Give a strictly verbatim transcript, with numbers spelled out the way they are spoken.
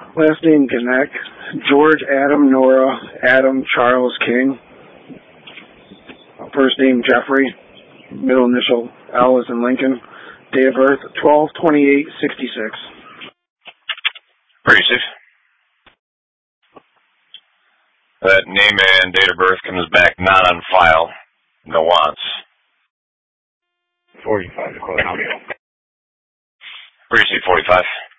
Last name Ganek. George Adam Nora Adam Charles King. First name Jeffrey. Middle initial L as in Lincoln. Date of birth twelve twenty-eight sixty-six. Receive. That name and date of birth comes back not on file. No wants. forty-five. Receive forty-five.